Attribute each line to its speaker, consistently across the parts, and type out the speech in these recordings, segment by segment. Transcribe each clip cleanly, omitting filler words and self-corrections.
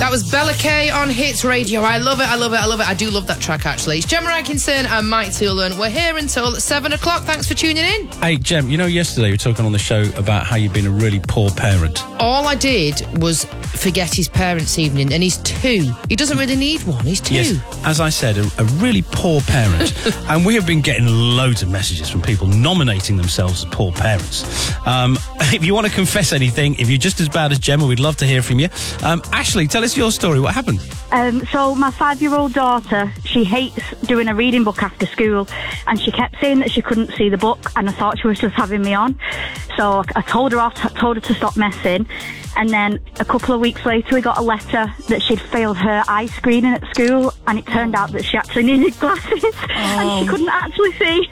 Speaker 1: That was Bella Kay on Hits Radio. I love it, I love it, I love it. I do love that track, actually. It's Gemma Atkinson and Mike Toolan. We're here until 7 o'clock. Thanks for tuning in.
Speaker 2: Hey, Gem, you know, yesterday we were talking on the show about how you've been a really poor parent.
Speaker 1: All I did was forget his parents' evening, and he's 2. He doesn't really need one. He's 2.
Speaker 2: Yes, as I said, a really poor parent. And we have been getting loads of messages from people nominating themselves as poor parents. If you want to confess anything, if you're just as bad as Gemma, we'd love to hear from you. Ashley, tell us your story. What happened?
Speaker 3: So my 5-year-old daughter, she hates doing a reading book after school, and she kept saying that she couldn't see the book, and I thought she was just having me on. So I told her off, told her to stop messing, and then a couple of weeks later we got a letter that she'd failed her eye screening at school, and it turned out that she actually needed glasses and she couldn't actually see.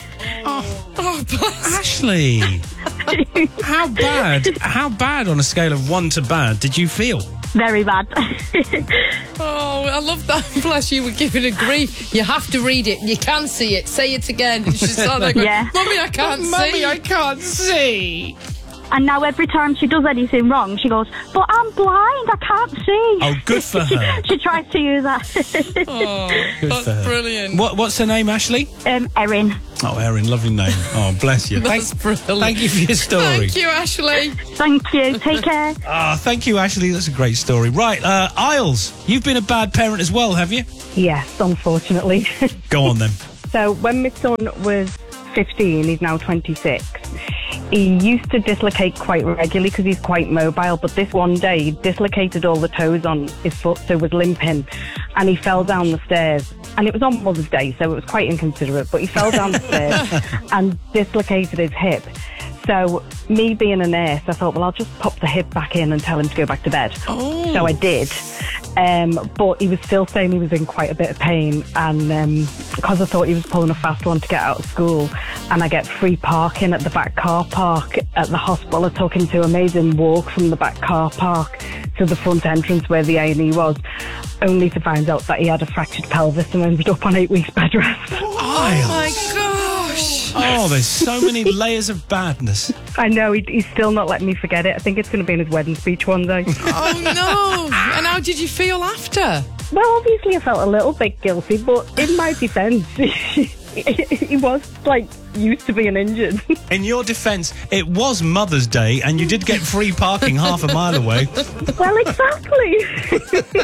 Speaker 2: Ashley! How bad on a scale of 1 to bad did you feel?
Speaker 3: Very bad.
Speaker 1: Oh, I love that. Bless you, we're giving her grief. You have to read it. You can see it. Say it again. And she's like, Mummy, I can't see.
Speaker 2: Mummy, I can't see.
Speaker 3: And now every time she does anything wrong, she goes, but I'm blind, I can't see.
Speaker 2: Oh, good for her.
Speaker 3: She tries to use that.
Speaker 2: Good
Speaker 1: That's
Speaker 2: for her.
Speaker 1: brilliant.
Speaker 2: What's her name, Ashley?
Speaker 3: Erin.
Speaker 2: Oh, Erin, lovely name. Oh, bless you.
Speaker 1: That's brilliant.
Speaker 2: Thank you for your story.
Speaker 1: Thank you, Ashley.
Speaker 3: Thank you. Take care.
Speaker 2: Thank you, Ashley. That's a great story. Right, Isles, you've been a bad parent as well, have you?
Speaker 4: Yes, unfortunately.
Speaker 2: Go on, then.
Speaker 4: So when my son was 15, he's now 26, he used to dislocate quite regularly because he's quite mobile, but this one day he dislocated all the toes on his foot, so was limping, and he fell down the stairs. And it was on Mother's Day, so it was quite inconsiderate, but he fell down the stairs and dislocated his hip. So me being a nurse, I thought, well, I'll just pop the hip back in and tell him to go back to bed.
Speaker 1: Oh.
Speaker 4: So I did. But he was still saying he was in quite a bit of pain, and because I thought he was pulling a fast one to get out of school, and I get free parking at the back car park at the hospital, I took him to an amazing walk from the back car park to the front entrance where the A&E was, only to find out that he had a fractured pelvis and ended up on 8 weeks bed rest.
Speaker 1: Oh, my gosh.
Speaker 2: Oh, there's so many layers of badness.
Speaker 4: I know, he's still not letting me forget it. I think it's going to be in his wedding speech one day.
Speaker 1: Oh, no. And how did you feel after?
Speaker 4: Well, obviously I felt a little bit guilty, but in my defence, he was, used to being injured.
Speaker 2: In your defence, it was Mother's Day and you did get free parking half a mile away.
Speaker 4: Well, exactly.